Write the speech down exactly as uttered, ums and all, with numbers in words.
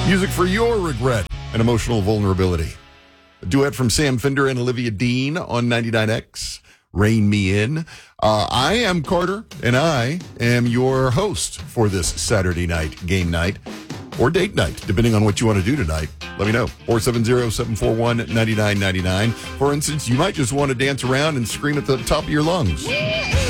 Music for your regret and emotional vulnerability. A duet from Sam Fender and Olivia Dean on ninety-nine X. Rein Me In. Uh, I am Carter, and I am your host for this Saturday night game night, or date night, depending on what you want to do tonight. Let me know. four seven zero, seven four one, nine nine nine nine. For instance, you might just want to dance around and scream at the top of your lungs.